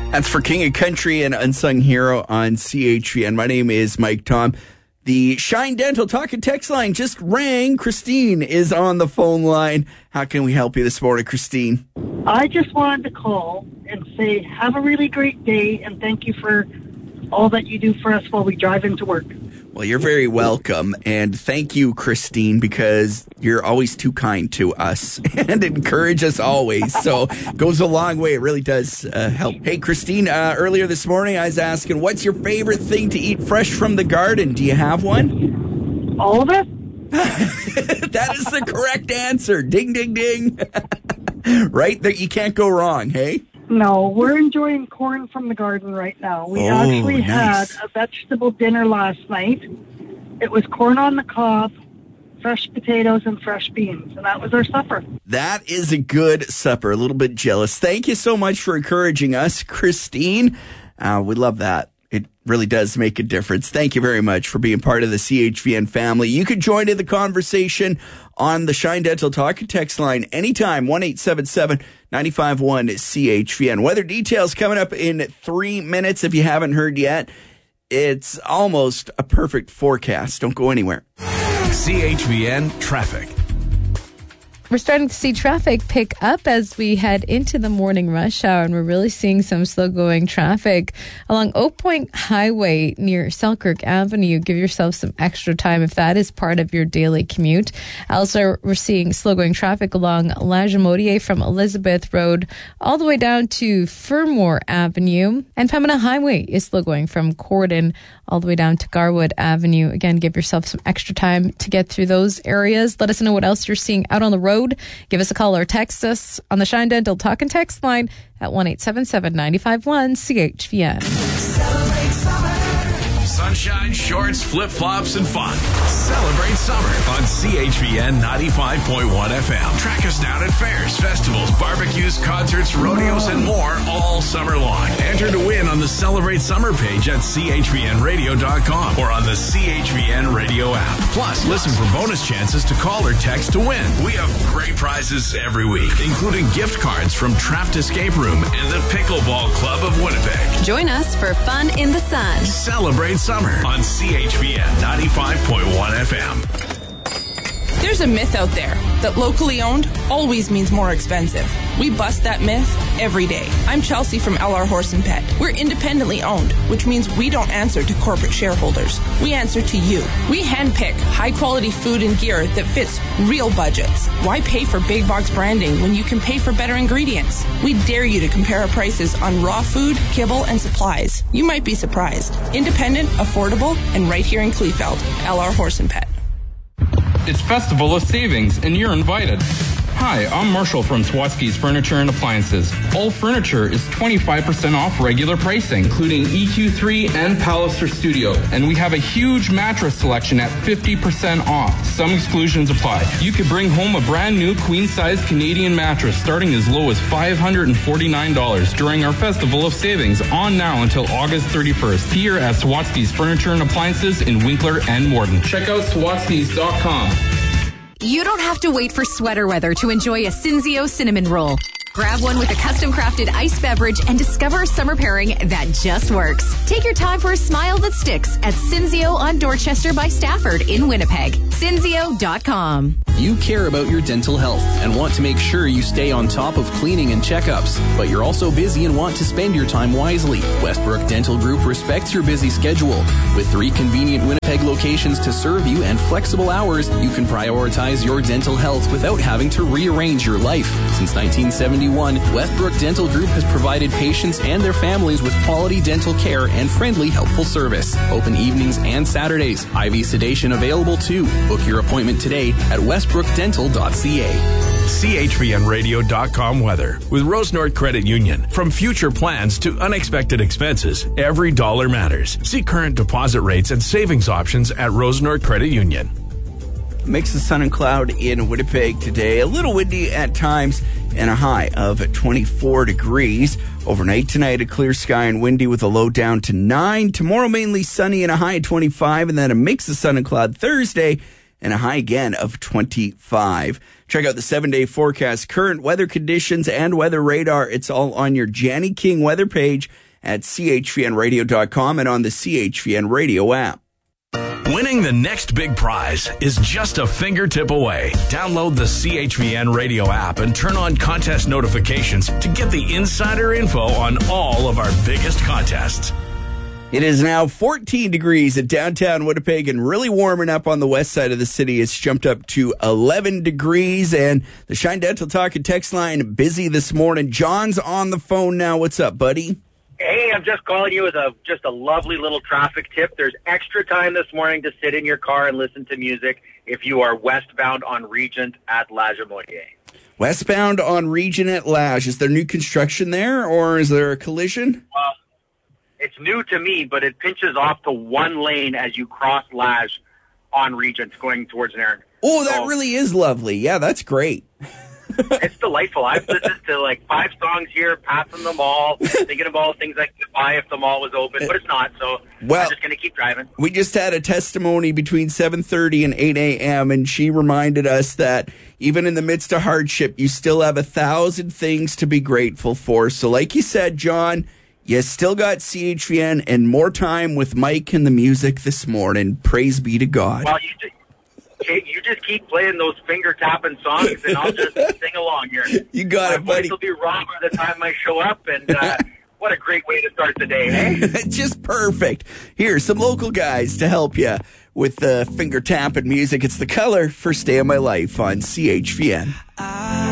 That's for King of Country and Unsung Hero on CHVN. My name is Mike Tom. The Shine Dental Talk and Text line just rang. Christine is on the phone line. How can we help you this morning, Christine? I just wanted to call and say have a really great day and thank you for all that you do for us while we drive into work. Well, you're very welcome, and thank you, Christine, because you're always too kind to us and encourage us always. So it goes a long way. It really does help. Hey, Christine, earlier this morning I was asking, what's your favorite thing to eat fresh from the garden? Do you have one? All of it? That is the correct answer. Ding, ding, ding. Right? You can't go wrong, hey? No, we're enjoying corn from the garden right now. We actually nice. had a vegetable dinner last night. It was corn on the cob, fresh potatoes, and fresh beans, and that was our supper. That is a good supper. A little bit jealous. Thank you so much for encouraging us, Christine. We love that. It really does make a difference. Thank you very much for being part of the CHVN family. You can join in the conversation on the Shine Dental Talk and Text line anytime, 1-877-951-CHVN. Weather details coming up in 3 minutes if you haven't heard yet. It's almost a perfect forecast. Don't go anywhere. CHVN Traffic. We're starting to see traffic pick up as we head into the morning rush hour, and we're really seeing some slow-going traffic along Oak Point Highway near Selkirk Avenue. Give yourself some extra time if that is part of your daily commute. Also, we're seeing slow-going traffic along La Jamodier from Elizabeth Road all the way down to Fermor Avenue. And Pembina Highway is slow-going from Corden all the way down to Garwood Avenue. Again, give yourself some extra time to get through those areas. Let us know what else you're seeing out on the road. Give us a call or text us on the Shine Dental Talk and Text line at 1-877-951-CHVN. Celebrate summer. Sunshine, shorts, flip-flops, and fun. Celebrate summer on CHVN 95.1 FM. Track us down at fairs, festivals, barbecues, concerts, rodeos, and more all summer long. Enter to win on the Celebrate Summer page at chvnradio.com or on the CHVN Radio app. Plus, listen for bonus chances to call or text to win. We have great prizes every week, including gift cards from Trapped Escape Room and the Pickleball Club of Winnipeg. Join us for fun in the sun. Celebrate summer on CHVN 95.1 FM. There's a myth out there that locally owned always means more expensive. We bust that myth every day. I'm Chelsea from LR Horse and Pet. We're independently owned, which means we don't answer to corporate shareholders. We answer to you. We handpick high-quality food and gear that fits real budgets. Why pay for big box branding when you can pay for better ingredients? We dare you to compare our prices on raw food, kibble, and supplies. You might be surprised. Independent, affordable, and right here in Kleefeld. LR Horse and Pet. It's Festival of Savings, and you're invited. Hi, I'm Marshall from Swatsky's Furniture and Appliances. All furniture is 25% off regular pricing, including EQ3 and Palliser Studio. And we have a huge mattress selection at 50% off. Some exclusions apply. You could bring home a brand new queen-size Canadian mattress starting as low as $549 during our Festival of Savings on now until August 31st here at Swatsky's Furniture and Appliances in Winkler and Morden. Check out swatskys.com. You don't have to wait for sweater weather to enjoy a Cinzio cinnamon roll. Grab one with a custom-crafted iced beverage and discover a summer pairing that just works. Take your time for a smile that sticks at Cinzio on Dorchester by Stafford in Winnipeg. Cinzio.com. You care about your dental health and want to make sure you stay on top of cleaning and checkups, but you're also busy and want to spend your time wisely. Westbrook Dental Group respects your busy schedule. With 3 convenient Winnipeg locations to serve you and flexible hours, you can prioritize your dental health without having to rearrange your life. Since 1971, Westbrook Dental Group has provided patients and their families with quality dental care and friendly, helpful service. Open evenings and Saturdays. IV sedation available too. Book your appointment today at westbrookdental.ca. CHVNradio.com weather with Rose North Credit Union. From future plans to unexpected expenses, every dollar matters. See current deposit rates and savings options at Rose North Credit Union. Mix of sun and cloud in Winnipeg today. A little windy at times and a high of 24 degrees. Overnight tonight, a clear sky and windy with a low down to 9. Tomorrow, mainly sunny and a high of 25. And then a mix of sun and cloud Thursday and a high again of 25. Check out the 7-day forecast, current weather conditions, and weather radar. It's all on your Janny King weather page at chvnradio.com and on the CHVN Radio app. Winning the next big prize is just a fingertip away. Download the CHVN Radio app and turn on contest notifications to get the insider info on all of our biggest contests. It is now 14 degrees at downtown Winnipeg and really warming up on the west side of the city. It's jumped up to 11 degrees, and the Shine Dental Talk and text line busy this morning. John's on the phone now. What's up, buddy? Hey, I'm just calling you as just a lovely little traffic tip. There's extra time this morning to sit in your car and listen to music if you are westbound on Regent at La Jamoutier. Westbound on Regent at Lage. Is there new construction there, or is there a collision? It's new to me, but it pinches off to one lane as you cross Lage on Regent going towards Nairn. Oh, that really is lovely. Yeah, that's great. It's delightful. I've listened to like 5 songs here, passing the mall, thinking of all the things I could buy if the mall was open, but it's not, so I'm just going to keep driving. We just had a testimony between 7:30 and 8 a.m., and she reminded us that even in the midst of hardship, you still have 1,000 things to be grateful for. So like you said, John, you still got CHVN and more time with Mike and the music this morning. Praise be to God. Well, you just keep playing those finger-tapping songs, and I'll just sing along here. You got it, buddy. My voice will be wrong by the time I show up, and what a great way to start the day, eh? Just perfect. Here's some local guys to help you with the finger-tapping music. It's The Color, First Day of My Life on CHVN.